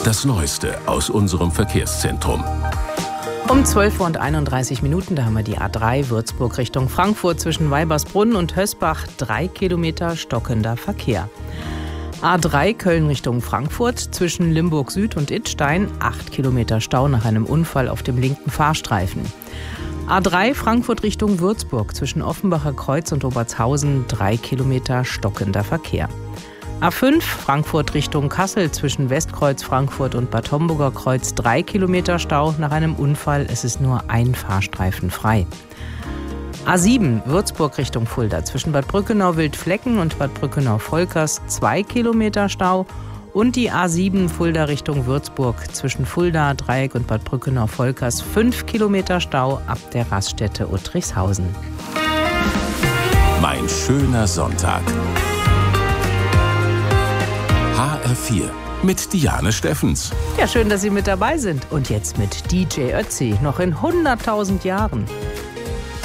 Das Neueste aus unserem Verkehrszentrum. Um 12:31 Uhr, da haben wir die A3 Würzburg Richtung Frankfurt zwischen Weibersbrunn und Hösbach, 3 Kilometer stockender Verkehr. A3 Köln Richtung Frankfurt zwischen Limburg Süd und Idstein, 8 Kilometer Stau nach einem Unfall auf dem linken Fahrstreifen. A3 Frankfurt Richtung Würzburg zwischen Offenbacher Kreuz und Obertshausen, 3 Kilometer stockender Verkehr. A5 Frankfurt Richtung Kassel zwischen Westkreuz Frankfurt und Bad Homburger Kreuz, 3 Kilometer Stau nach einem Unfall. Es ist nur ein Fahrstreifen frei. A7 Würzburg Richtung Fulda zwischen Bad Brückenau-Wildflecken und Bad Brückenau-Volkers, 2 Kilometer Stau. Und die A7 Fulda Richtung Würzburg zwischen Fulda, Dreieck und Bad Brückenau-Volkers, 5 Kilometer Stau ab der Raststätte Uttrichshausen. Mein schöner Sonntag. HR4 mit Diane Steffens. Ja, schön, dass Sie mit dabei sind. Und jetzt mit DJ Ötzi, noch in 100.000 Jahren.